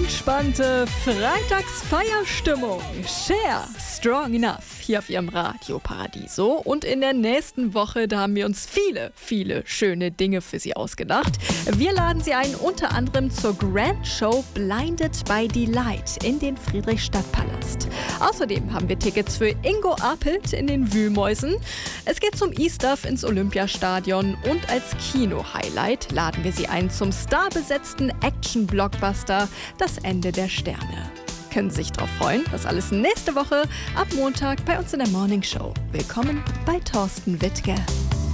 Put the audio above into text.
entspannte Freitagsfeierstimmung. Cher, Strong Enough, hier auf Ihrem Radio Paradiso. Und in der nächsten Woche, da haben wir uns viele schöne Dinge für Sie ausgedacht. Wir laden Sie ein, unter anderem zur Grand Show Blinded by Delight in den Friedrichstadtpalast. Außerdem haben wir Tickets für Ingo Appelt in den Wühlmäusen. Es geht zum E-Stuff ins Olympiastadion und als Kino-Highlight laden wir Sie ein zum starbesetzten Action-Blockbuster Das Ende der Sterne. Können Sie sich darauf freuen? Das alles nächste Woche ab Montag bei uns in der Morning Show. Willkommen bei Thorsten Wittke.